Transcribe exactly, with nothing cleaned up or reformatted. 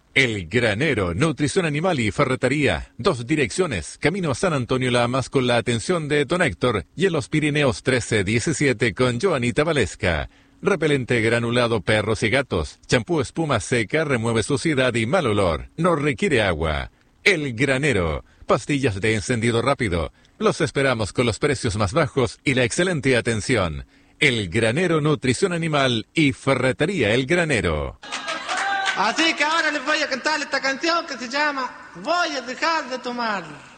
El Granero, nutrición animal y ferretería. Dos direcciones, camino a San Antonio Lamas con la atención de Don Héctor y en los Pirineos trece diecisiete con Joanita Valesca. Repelente granulado perros y gatos. Champú espuma seca, remueve suciedad y mal olor. No requiere agua. El Granero, pastillas de encendido rápido. Los esperamos con los precios más bajos y la excelente atención. El Granero, nutrición animal y ferretería El Granero. Así que ahora les voy a cantar esta canción que se llama Voy a dejar de tomar.